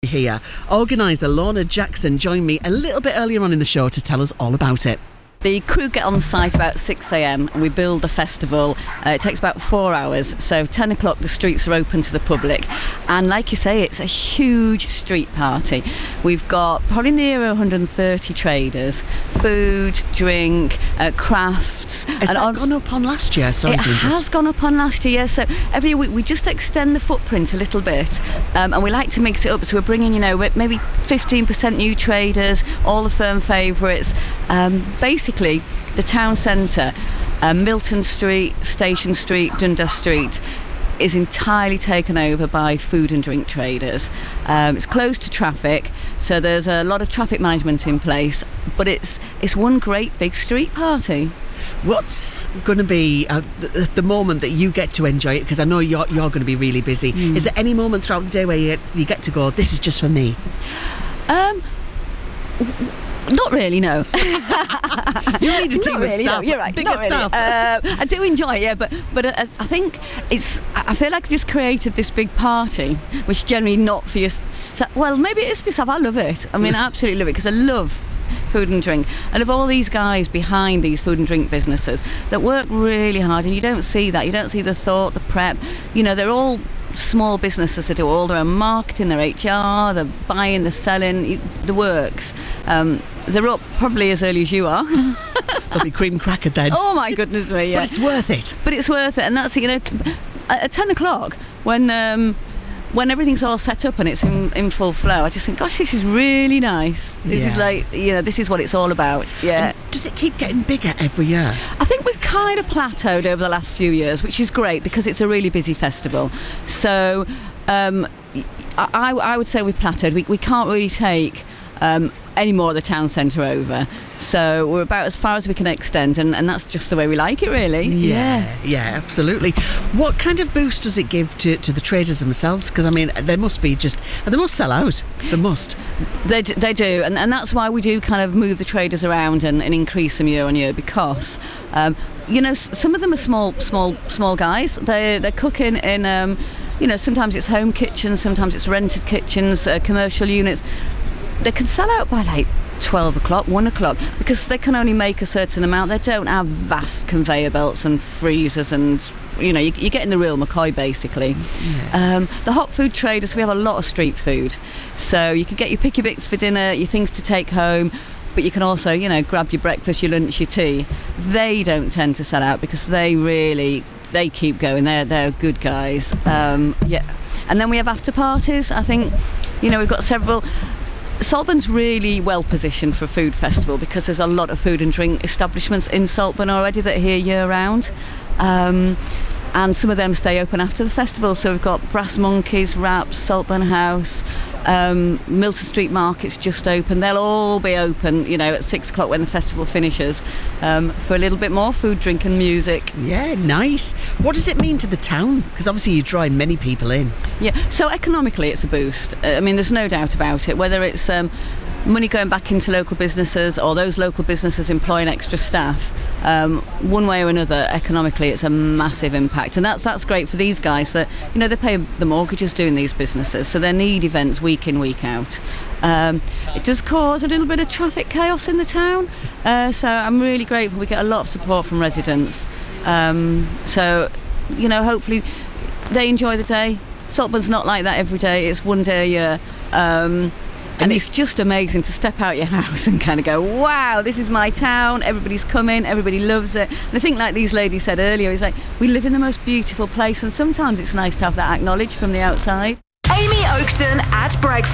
here. Organiser Lorna Jackson joined me a little bit earlier on in the show to tell us all about it. The crew get on site about 6 a.m. and we build the festival. It takes about 4 hours, so 10 o'clock the streets are open to the public, and like you say, it's a huge street party. We've got probably near 130 traders, food, drink, crafts. Has that gone up on last year? Sorry, it has gone up on last year, so every week we just extend the footprint a little bit, and we like to mix it up, so we're bringing, maybe 15% new traders, all the firm favourites. Basically, the town centre, Milton Street, Station Street, Dundas Street, is entirely taken over by food and drink traders. It's closed to traffic, so there's a lot of traffic management in place, but it's one great big street party. What's going to be the moment that you get to enjoy it? Because I know you're going to be really busy. Is there any moment throughout the day where you get to go, this is just for me? Not really, no. You need a team of staff. No, you're right. Bigger staff. I do enjoy it, but I think I feel like I just created this big party, which generally not for yourself. Well, maybe it is for yourself. I love it. I mean, I absolutely love it because I love food and drink, and of all these guys behind these food and drink businesses that work really hard, and you don't see that. You don't see the thought, the prep. They're all small businesses that do all their own marketing, their HR, the buying, the selling, the works. They're up probably as early as you are. There'll be cream cracker then. Oh my goodness me, yeah. But it's worth it. And that's, at 10 o'clock when everything's all set up and it's in full flow, I just think, gosh, this is really nice. This is like, this is what it's all about. Yeah. And does it keep getting bigger every year? I think we've kind of plateaued over the last few years, which is great because it's a really busy festival. So I would say we've plateaued. We can't really take any more of the town centre over. So we're about as far as we can extend, and that's just the way we like it, really. Yeah, absolutely. What kind of boost does it give to the traders themselves? Because, I mean, they must sell out. They must. They do, and that's why we do kind of move the traders around and increase them year on year, because some of them are small guys. They're cooking in sometimes it's home kitchens, sometimes it's rented kitchens, commercial units. They can sell out by like 12 o'clock, 1 o'clock, because they can only make a certain amount. They don't have vast conveyor belts and freezers, and you're getting the real McCoy basically. Yeah. The hot food traders, we have a lot of street food, so you can get your picky bits for dinner, your things to take home, but you can also grab your breakfast, your lunch, your tea. They don't tend to sell out because they keep going. They're good guys. And then we have after parties. I think we've got several. Saltburn's really well positioned for a food festival because there's a lot of food and drink establishments in Saltburn already that are here year round, and some of them stay open after the festival. So we've got Brass Monkeys, Raps, Saltburn House, Milton Street Market's just open. They'll all be open at 6 o'clock when the festival finishes, for a little bit more food, drink and music. Yeah, nice. What does it mean to the town? Because obviously you draw many people in. Yeah, so economically it's a boost. I mean, there's no doubt about it, whether it's money going back into local businesses or those local businesses employing extra staff. One way or another, economically it's a massive impact, and that's great for these guys that they pay the mortgages doing these businesses, so they need events week in, week out. It does cause a little bit of traffic chaos in the town, so I'm really grateful. We get a lot of support from residents, so hopefully they enjoy the day. Saltburn's not like that every day, it's one day a year. And it's just amazing to step out your house and kind of go, wow, this is my town, everybody's coming, everybody loves it. And I think, like these ladies said earlier, it's like we live in the most beautiful place, and sometimes it's nice to have that acknowledged from the outside. Amy Oakton at breakfast.